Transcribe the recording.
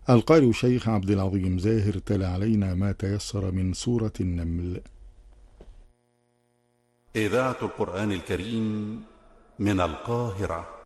القارئ الشيخ عبد العظيم زاهر تلا علينا ما تيسر من سورة النمل. إذاعة القرآن الكريم من القاهرة.